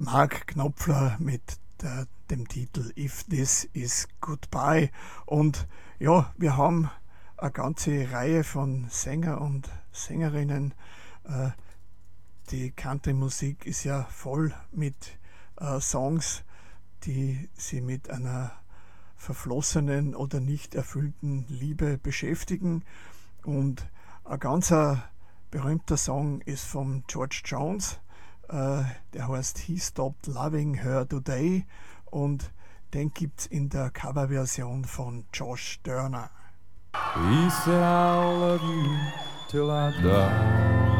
Mark Knopfler mit dem Titel If This Is Goodbye. Und ja, wir haben eine ganze Reihe von Sänger und Sängerinnen. Die Country-Musik ist ja voll mit Songs, die sie mit einer verflossenen oder nicht erfüllten Liebe beschäftigen. Und ein ganz berühmter Song ist von George Jones, der heißt He Stopped Loving Her Today, und den gibt es in der Coverversion von Josh Turner. He said I'll love you till I die.